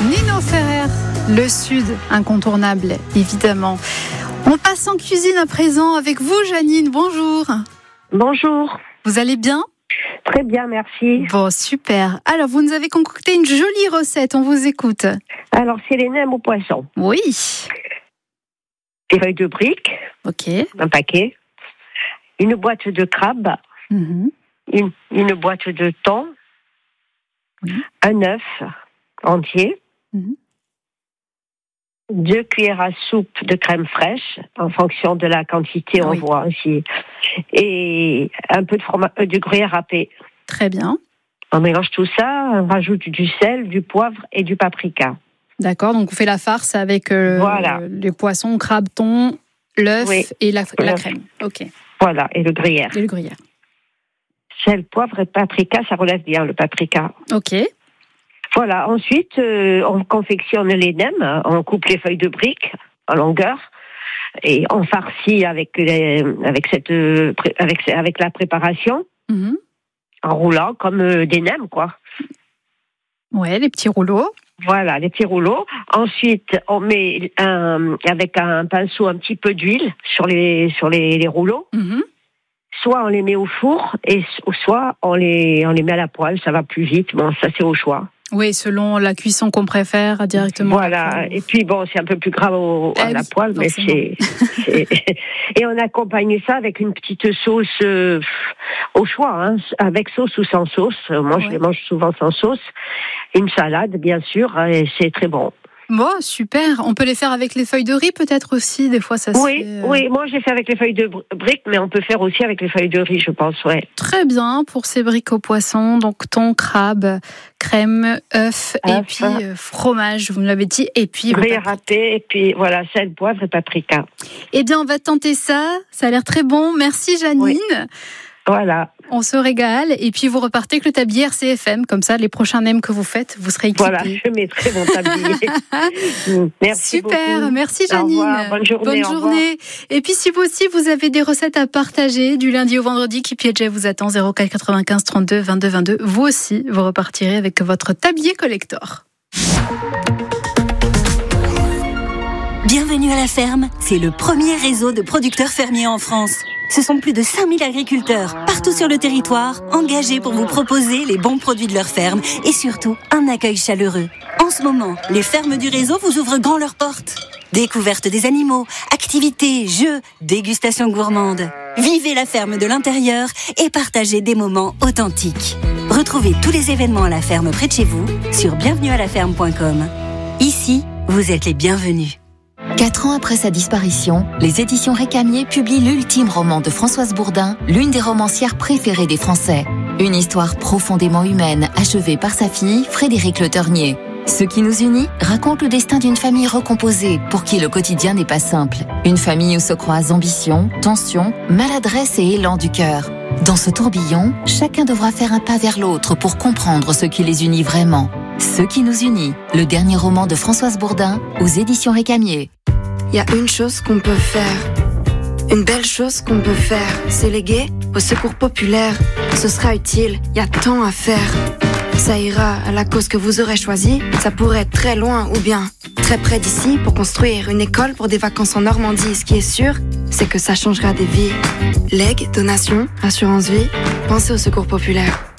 Nino Ferrer, le Sud, incontournable, évidemment. On passe en cuisine à présent avec vous, Janine. Bonjour. Bonjour. Vous allez bien ? Très bien, merci. Bon, super. Alors, vous nous avez concocté une jolie recette, on vous écoute. Alors, c'est les nems au poisson. Oui. Des feuilles de briques. Ok. Un paquet. Une boîte de crabes. Une boîte de thon. Un œuf entier. 2 cuillères à soupe de crème fraîche, en fonction de la quantité, on voit aussi. Et un peu de fromage, de gruyère râpé. Très bien. On mélange tout ça, on rajoute du sel, du poivre et du paprika. D'accord, donc on fait la farce avec les poissons, crabes, thon, l'œuf et la crème. Ok. Voilà, et le gruyère. Sel, poivre et paprika, ça relève bien le paprika. Ok. Voilà, ensuite, on confectionne les nems, on coupe les feuilles de briques en longueur et on farcit avec la préparation, en roulant comme des nems, quoi. Ouais, les petits rouleaux. Voilà, les petits rouleaux. Ensuite, on met avec un pinceau un petit peu d'huile sur les rouleaux. Soit on les met au four, soit on les met à la poêle, ça va plus vite. Bon, ça c'est au choix. Oui, selon la cuisson qu'on préfère directement. Voilà, et puis bon, c'est un peu plus grave à la poêle, mais c'est... Et on accompagne ça avec une petite sauce au choix, hein, avec sauce ou sans sauce. Moi, je les mange souvent sans sauce. Une salade, bien sûr, et c'est très bon. Bon, super. On peut les faire avec les feuilles de riz peut-être aussi, des fois ça se fait... Oui, moi j'ai fait avec les feuilles de briques, mais on peut faire aussi avec les feuilles de riz, je pense, Très bien, pour ces briques au poisson, donc thon, crabe, crème, œuf, et puis fromage, vous me l'avez dit, et puis... Gruyère râpé, et puis voilà, sel, poivre et paprika. Eh bien, on va tenter ça a l'air très bon. Merci Janine. Oui. Voilà. On se régale et puis vous repartez avec le tablier RCFM, comme ça les prochains nems que vous faites, vous serez équipés. Voilà, je mettrai mon tablier. Merci super, beaucoup. merci Janine. Au revoir, bonne journée. Et puis si vous aussi vous avez des recettes à partager du lundi au vendredi, KPJ vous attend 04 95 32 22 22. Vous aussi, vous repartirez avec votre tablier collector. Bienvenue à la ferme, c'est le premier réseau de producteurs fermiers en France. Ce sont plus de 5000 agriculteurs, partout sur le territoire, engagés pour vous proposer les bons produits de leur ferme et surtout un accueil chaleureux. En ce moment, les fermes du réseau vous ouvrent grand leurs portes. Découverte des animaux, activités, jeux, dégustation gourmande. Vivez la ferme de l'intérieur et partagez des moments authentiques. Retrouvez tous les événements à la ferme près de chez vous sur bienvenuealaferme.com. Ici, vous êtes les bienvenus. 4 ans après sa disparition, les éditions Récamier publient l'ultime roman de Françoise Bourdin, l'une des romancières préférées des Français. Une histoire profondément humaine, achevée par sa fille, Frédérique Le Ternier. Ce qui nous unit raconte le destin d'une famille recomposée, pour qui le quotidien n'est pas simple. Une famille où se croisent ambition, tension, maladresse et élan du cœur. Dans ce tourbillon, chacun devra faire un pas vers l'autre pour comprendre ce qui les unit vraiment. Ce qui nous unit, le dernier roman de Françoise Bourdin, aux éditions Récamier. Il y a une chose qu'on peut faire, une belle chose qu'on peut faire, c'est léguer au secours populaire. Ce sera utile, il y a tant à faire. Ça ira à la cause que vous aurez choisie, ça pourrait être très loin ou bien très près d'ici pour construire une école pour des vacances en Normandie. Ce qui est sûr, c'est que ça changera des vies. Legs, donations, assurance vie, pensez au secours populaire.